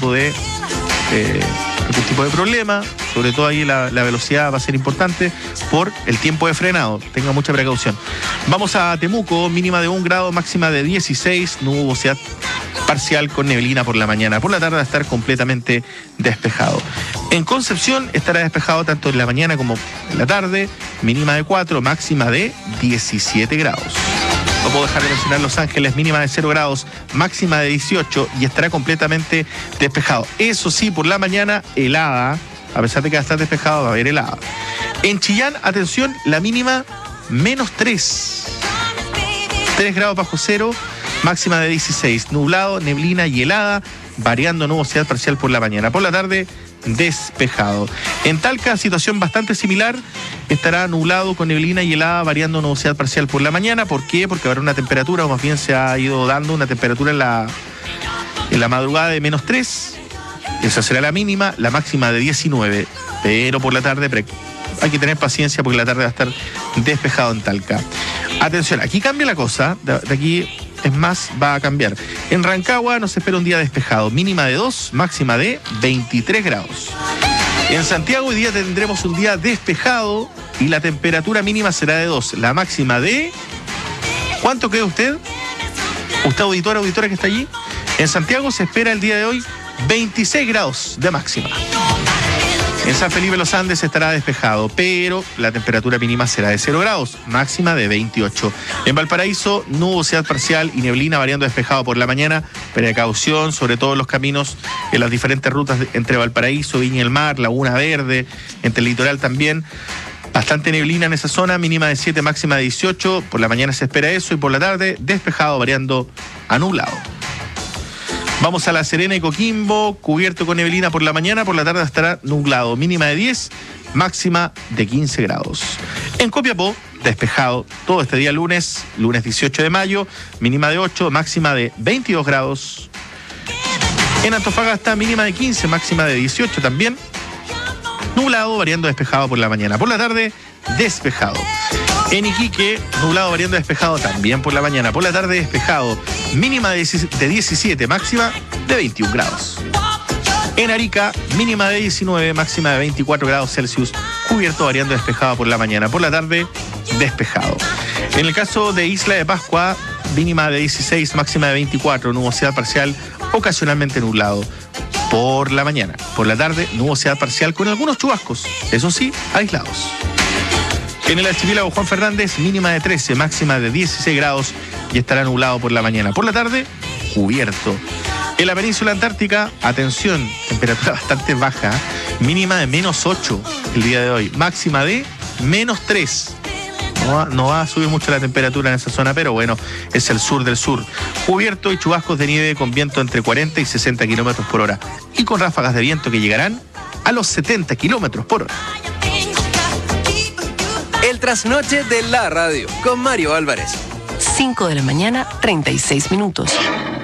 tipo de problema. Sobre todo ahí la velocidad va a ser importante por el tiempo de frenado. Tenga mucha precaución. Vamos a Temuco, mínima de 1 grado, máxima de 16, nubosidad parcial con neblina por la mañana. Por la tarde va a estar completamente despejado. En Concepción estará despejado tanto en la mañana como en la tarde, mínima de 4, máxima de 17 grados. No puedo dejar de mencionar Los Ángeles, mínima de 0 grados, máxima de 18 y estará completamente despejado. Eso sí, por la mañana helada, a pesar de que va a estar despejado, va a haber helada. En Chillán, atención, la mínima menos 3 grados bajo cero, máxima de 16, nublado, neblina y helada, variando nubosidad parcial por la mañana. Por la tarde, despejado. En Talca, situación bastante similar, estará nublado con neblina y helada, variando nubosidad parcial por la mañana. ¿Por qué? Porque habrá una temperatura, o más bien se ha ido dando una temperatura en la madrugada de menos 3. Esa será la mínima, la máxima de 19. Pero por la tarde hay que tener paciencia porque la tarde va a estar despejado en Talca. Atención, aquí cambia la cosa, de aquí es más, va a cambiar. En Rancagua nos espera un día despejado, mínima de 2, máxima de 23 grados. En Santiago hoy día tendremos un día despejado y la temperatura mínima será de 2, la máxima de... ¿Cuánto cree usted? ¿Usted auditora que está allí? En Santiago se espera el día de hoy 26 grados de máxima. En San Felipe Los Andes estará despejado, pero la temperatura mínima será de 0 grados, máxima de 28. En Valparaíso, nubosidad parcial y neblina variando despejado por la mañana. Precaución, sobre todo en los caminos en las diferentes rutas entre Valparaíso, Viña del Mar, Laguna Verde, entre el litoral también. Bastante neblina en esa zona, mínima de 7, máxima de 18. Por la mañana se espera eso y por la tarde despejado variando a nublado. Vamos a La Serena y Coquimbo, cubierto con neblina por la mañana, por la tarde estará nublado, mínima de 10, máxima de 15 grados. En Copiapó, despejado todo este día lunes 18 de mayo, mínima de 8, máxima de 22 grados. En Antofagasta, mínima de 15, máxima de 18 también. Nublado, variando despejado por la mañana. Por la tarde, despejado. En Iquique, nublado, variando despejado también por la mañana. Por la tarde, despejado. Mínima de 17, máxima de 21 grados. En Arica, mínima de 19, máxima de 24 grados Celsius. Cubierto, variando despejado por la mañana. Por la tarde, despejado. En el caso de Isla de Pascua, mínima de 16, máxima de 24. Nubosidad parcial, ocasionalmente nublado. Por la mañana. Por la tarde, nubosidad parcial con algunos chubascos. Eso sí, aislados. En el archipiélago Juan Fernández, mínima de 13, máxima de 16 grados y estará nublado por la mañana. Por la tarde, cubierto. En la península antártica, atención, temperatura bastante baja, mínima de menos 8 el día de hoy, máxima de menos 3. No va a subir mucho la temperatura en esa zona, pero bueno, es el sur del sur. Cubierto y chubascos de nieve con viento entre 40 y 60 kilómetros por hora y con ráfagas de viento que llegarán a los 70 kilómetros por hora. El trasnoche de la radio con Mario Álvarez. 5 de la mañana, 36 minutos.